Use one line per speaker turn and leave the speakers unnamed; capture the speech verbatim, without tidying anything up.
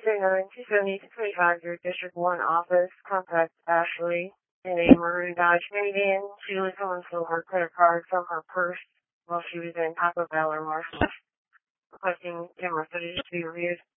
three nine two seven six eight five, your District one office. Contact Ashley in a maroon Dodge minivan. She was someone stole her credit card from her purse while she was in Taco Bell or Marshall's. Requesting camera footage to be reviewed.